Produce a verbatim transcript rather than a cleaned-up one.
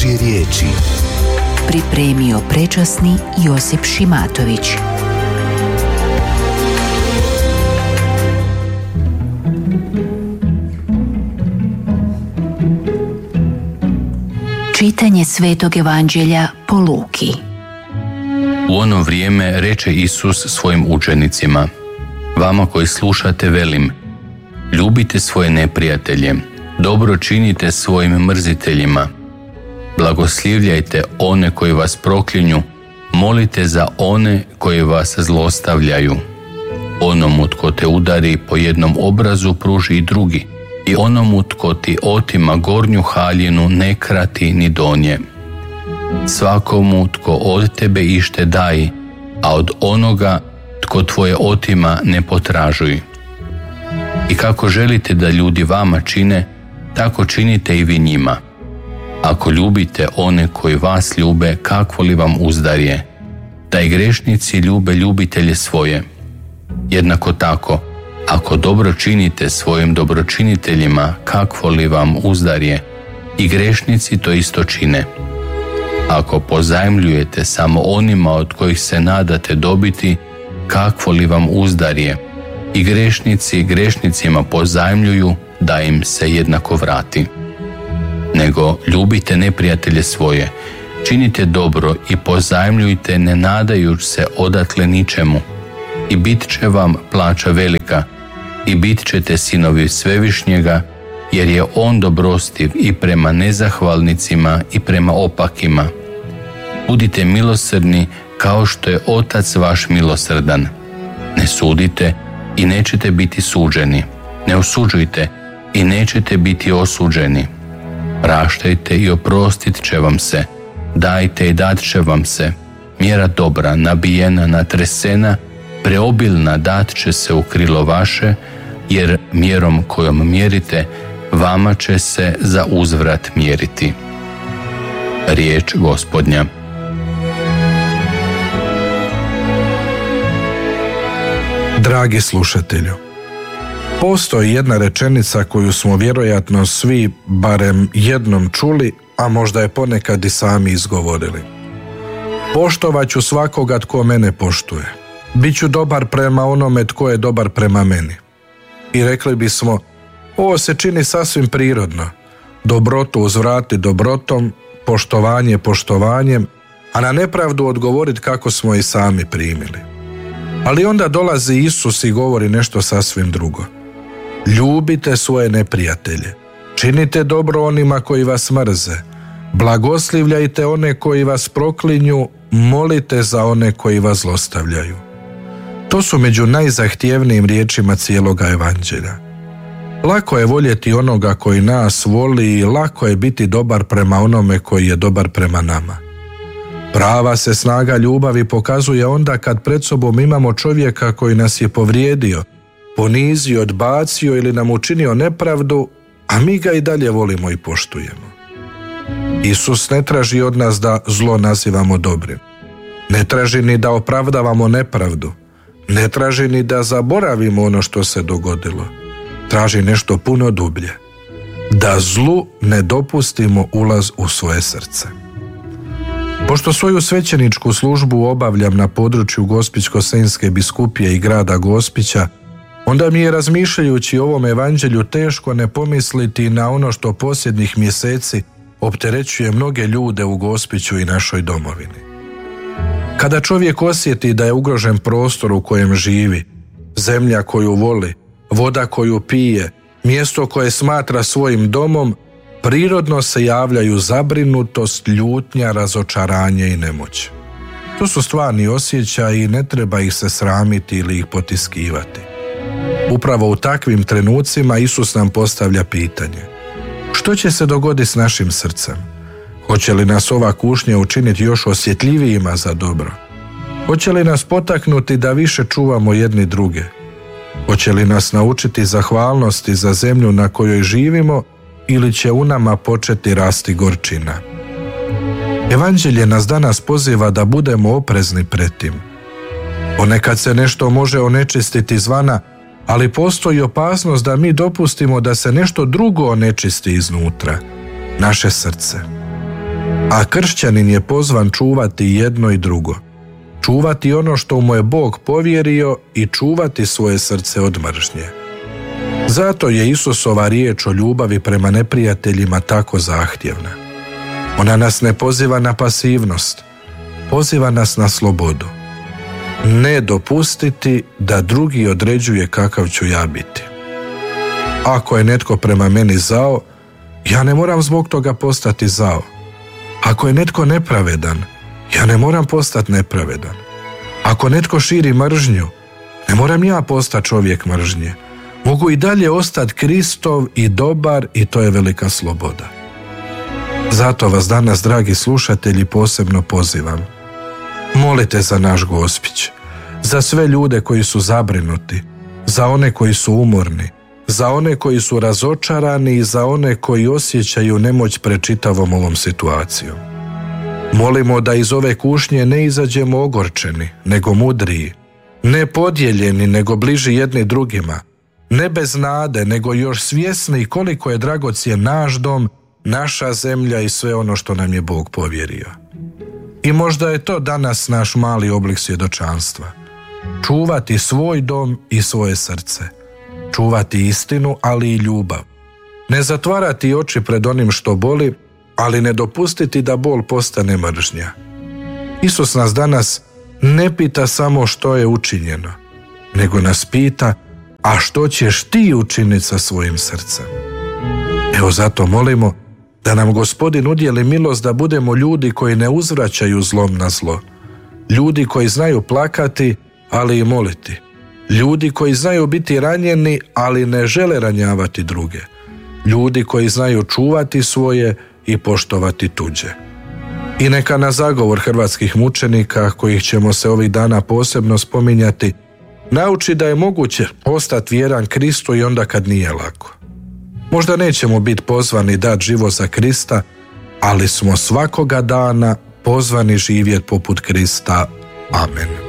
Božje riječi. Pripremio prečasni Josip Šimatović. Čitanje Svetog Evanđelja po Luki. U ono vrijeme reče Isus svojim učenicima: Vama koji slušate velim, ljubite svoje neprijatelje, dobro činite svojim mrziteljima, blagoslivljajte one koji vas proklinju, molite za one koji vas zlostavljaju. Onomu tko te udari po jednom obrazu pruži i drugi, i onomu tko ti otima gornju haljinu ne krati ni donje. Svakomu tko od tebe ište daji, a od onoga tko tvoje otima ne potražuj. I kako želite da ljudi vama čine, tako činite i vi njima. Ako ljubite one koji vas ljube, kakvo li vam uzdarje? Da i grešnici ljube ljubitelje svoje. Jednako tako, ako dobro činite svojim dobročiniteljima, kakvo li vam uzdarje? I grešnici to isto čine. Ako pozajmljujete samo onima od kojih se nadate dobiti, kakvo li vam uzdarje? I grešnici grešnicima pozajmljuju, da im se jednako vrati. Nego ljubite neprijatelje svoje, činite dobro i pozajmljujte ne nadajući se odatle ničemu. I bit će vam plaća velika, i bit ćete sinovi Svevišnjega, jer je on dobrostiv i prema nezahvalnicima i prema opakima. Budite milosrdni kao što je Otac vaš milosrdan. Ne sudite i nećete biti suđeni. Ne osuđujte i nećete biti osuđeni. Praštajte i oprostit će vam se. Dajte i dat će vam se. Mjera dobra, nabijena, natresena, preobilna dat će se u krilo vaše, jer mjerom kojom mjerite, vama će se za uzvrat mjeriti. Riječ Gospodnja. Dragi slušatelju, postoji jedna rečenica koju smo vjerojatno svi barem jednom čuli, a možda je ponekad i sami izgovorili. Poštovat ću svakoga tko mene poštuje. Biću dobar prema onome tko je dobar prema meni. I rekli bismo, ovo se čini sasvim prirodno. Dobrotu uzvrati dobrotom, poštovanje poštovanjem, a na nepravdu odgovoriti kako smo i sami primili. Ali onda dolazi Isus i govori nešto sasvim drugo. Ljubite svoje neprijatelje, činite dobro onima koji vas mrze, blagoslivljajte one koji vas proklinju, molite za one koji vas zlostavljaju. To su među najzahtjevnijim riječima cijeloga evanđelja. Lako je voljeti onoga koji nas voli i lako je biti dobar prema onome koji je dobar prema nama. Prava se snaga ljubavi pokazuje onda kad pred sobom imamo čovjeka koji nas je povrijedio, ponizio, odbacio ili nam učinio nepravdu, a mi ga i dalje volimo i poštujemo. Isus ne traži od nas da zlo nazivamo dobrim. Ne traži ni da opravdavamo nepravdu. Ne traži ni da zaboravimo ono što se dogodilo. Traži nešto puno dublje. Da zlu ne dopustimo ulaz u svoje srce. Pošto svoju svećeničku službu obavljam na području Gospićko-senjske biskupije i grada Gospića, onda mi je, razmišljajući o ovom evanđelju, teško ne pomisliti na ono što posljednjih mjeseci opterećuje mnoge ljude u Gospiću i našoj domovini. Kada čovjek osjeti da je ugrožen prostor u kojem živi, zemlja koju voli, voda koju pije, mjesto koje smatra svojim domom, prirodno se javljaju zabrinutost, ljutnja, razočaranje i nemoć. To su stvarni osjećaji i ne treba ih se sramiti ili ih potiskivati. Upravo u takvim trenucima Isus nam postavlja pitanje: što će se dogoditi s našim srcem? Hoće li nas ova kušnja učiniti još osjetljivijima za dobro? Hoće li nas potaknuti da više čuvamo jedni druge? Hoće li nas naučiti zahvalnosti za zemlju na kojoj živimo ili će u nama početi rasti gorčina? Evanđelje nas danas poziva da budemo oprezni pred tim. Ponekad se nešto može onečistiti izvana, ali postoji opasnost da mi dopustimo da se nešto drugo onečisti iznutra, naše srce. A kršćanin je pozvan čuvati jedno i drugo. Čuvati ono što mu je Bog povjerio i čuvati svoje srce od mržnje. Zato je Isusova riječ o ljubavi prema neprijateljima tako zahtjevna. Ona nas ne poziva na pasivnost, poziva nas na slobodu. Ne dopustiti da drugi određuje kakav ću ja biti. Ako je netko prema meni zao, ja ne moram zbog toga postati zao. Ako je netko nepravedan, ja ne moram postati nepravedan. Ako netko širi mržnju, ne moram ja postati čovjek mržnje. Mogu i dalje ostati Kristov i dobar i to je velika sloboda. Zato vas danas, dragi slušatelji, posebno pozivam. Molite za naš Gospić, za sve ljude koji su zabrinuti, za one koji su umorni, za one koji su razočarani i za one koji osjećaju nemoć pred čitavom ovom situacijom. Molimo da iz ove kušnje ne izađemo ogorčeni, nego mudriji, ne podijeljeni, nego bliži jedni drugima, ne bez nade, nego još svjesni koliko je dragocjen naš dom, naša zemlja i sve ono što nam je Bog povjerio. I možda je to danas naš mali oblik svjedočanstva. Čuvati svoj dom i svoje srce. Čuvati istinu, ali i ljubav. Ne zatvarati oči pred onim što boli, ali ne dopustiti da bol postane mržnja. Isus nas danas ne pita samo što je učinjeno, nego nas pita, a što ćeš ti učiniti sa svojim srcem? Evo zato molimo da nam Gospodin udjeli milost da budemo ljudi koji ne uzvraćaju zlom na zlo. Ljudi koji znaju plakati, ali i moliti. Ljudi koji znaju biti ranjeni, ali ne žele ranjavati druge. Ljudi koji znaju čuvati svoje i poštovati tuđe. I neka na zagovor hrvatskih mučenika, kojih ćemo se ovih dana posebno spominjati, nauči da je moguće ostati vjeran Kristu i onda kad nije lako. Možda nećemo biti pozvani dati život za Krista, ali smo svakoga dana pozvani živjeti poput Krista. Amen.